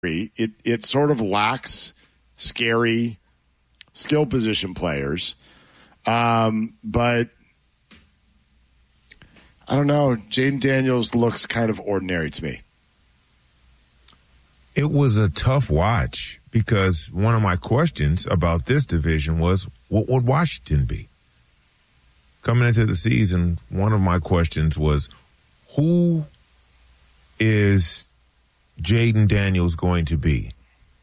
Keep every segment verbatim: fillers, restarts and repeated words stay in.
It it sort of lacks scary skill position players. Um, but I don't know. Jaden Daniels looks kind of ordinary to me. It was a tough watch because one of my questions about this division was, what would Washington be? Coming into the season, one of my questions was, who is Jaden Daniels going to be?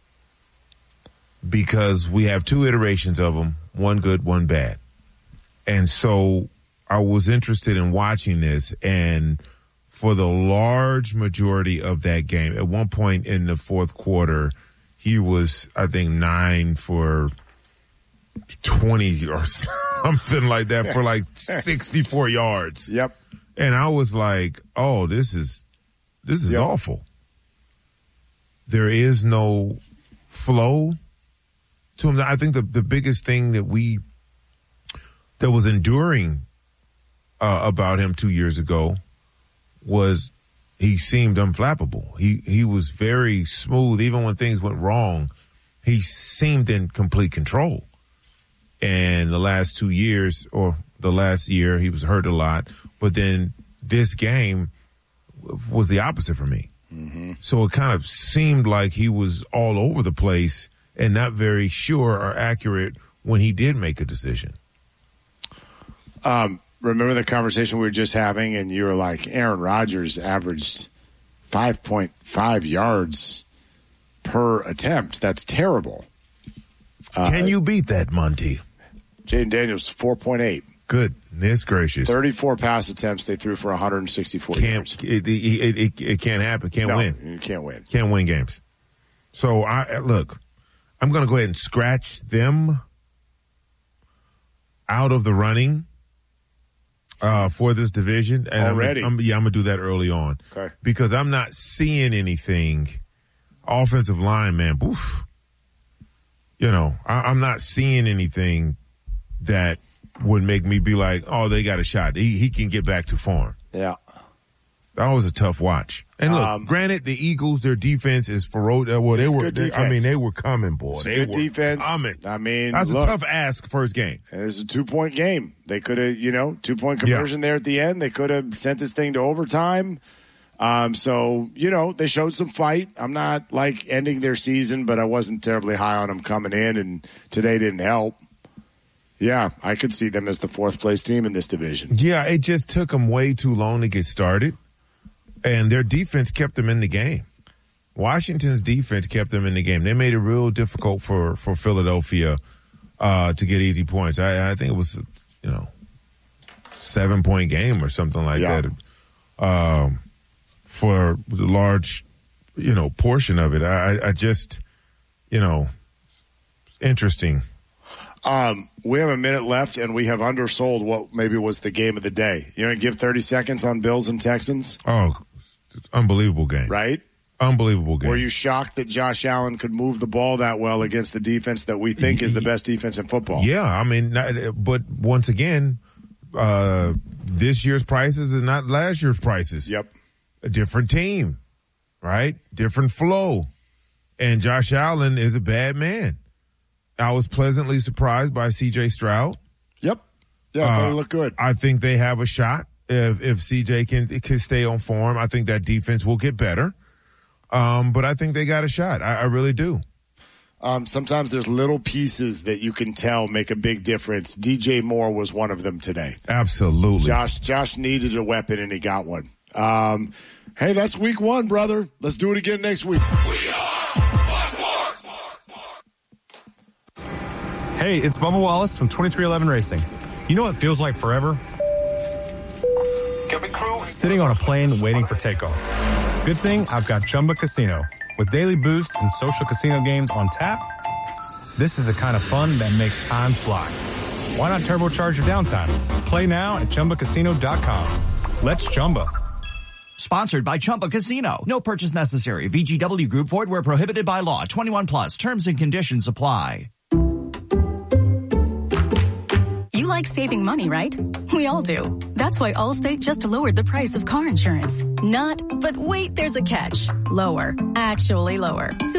Because we have two iterations of him, one good, one bad. And so I was interested in watching this, and for the large majority of that game, at one point in the fourth quarter, he was, I think, nine for twenty or something like that for like sixty-four yards. Yep. And I was like, oh, this is this is yep. awful. There is no flow to him. I think the, the biggest thing that we that was enduring uh, about him two years ago was he seemed unflappable. He he was very smooth. Even when things went wrong, he seemed in complete control. And the last two years, or the last year, he was hurt a lot. But then this game was the opposite for me. Mm-hmm. So it kind of seemed like he was all over the place and not very sure or accurate when he did make a decision. Um, remember the conversation we were just having, and you were like, Aaron Rodgers averaged five point five yards per attempt. That's terrible. Uh, Can you beat that, Monty? Jaden Daniels, four point eight. Goodness gracious. thirty-four pass attempts they threw for one hundred sixty-four can't, yards. It, it, it, it can't happen. Can't no, win. You can't win. Can't win games. So, I look, I'm going to go ahead and scratch them out of the running uh, for this division. And Already? I'm, I'm, yeah, I'm going to do that early on. Okay. Because I'm not seeing anything. Offensive line, man, oof. You know, I, I'm not seeing anything that would make me be like, oh, they got a shot. He, he can get back to form. Yeah. That was a tough watch. And look, um, granted, the Eagles, their defense is ferocious. Well, they were, they, I mean, they were coming, boy. It's they good were defense. coming. I mean, that's look, a tough ask first game. It's a two-point game. They could have, you know, two-point conversion yeah. there at the end. They could have sent this thing to overtime. Um, so, you know, they showed some fight. I'm not, like, ending their season, but I wasn't terribly high on them coming in, and today didn't help. Yeah, I could see them as the fourth-place team in this division. Yeah, it just took them way too long to get started, and their defense kept them in the game. Washington's defense kept them in the game. They made it real difficult for, for Philadelphia uh, to get easy points. I, I think it was, you know, seven-point game or something like yeah. that. Um for the large, you know, portion of it. I, I just, you know, interesting. Um, we have a minute left, and we have undersold what maybe was the game of the day. You want to give thirty seconds on Bills and Texans? Oh, it's unbelievable game. Right? Unbelievable game. Were you shocked that Josh Allen could move the ball that well against the defense that we think is the best defense in football? Yeah, I mean, but once again, uh, this year's prices are not last year's prices. Yep. A different team, right? Different flow. And Josh Allen is a bad man. I was pleasantly surprised by C J Stroud. Yep. Yeah, I thought uh, he looked good. I think they have a shot if if C J can can stay on form. I think that defense will get better. Um, but I think they got a shot. I, I really do. Um, sometimes there's little pieces that you can tell make a big difference. D J Moore was one of them today. Absolutely. Josh Josh needed a weapon, and he got one. Um, hey, that's week one, brother. Let's do it again next week. We are Hey, it's Bubba Wallace from twenty-three eleven Racing. You know what feels like forever? Sitting on a plane waiting for takeoff. Good thing I've got Chumba Casino. With daily boost and social casino games on tap, this is the kind of fun that makes time fly. Why not turbocharge your downtime? Play now at Chumba Casino dot com. Let's Chumba. Sponsored by Chumba Casino. No purchase necessary. V G W Group. Void where prohibited by law. twenty-one plus. Terms and conditions apply. You like saving money, right? We all do. That's why Allstate just lowered the price of car insurance. Not, but wait, there's a catch. Lower. Actually lower. So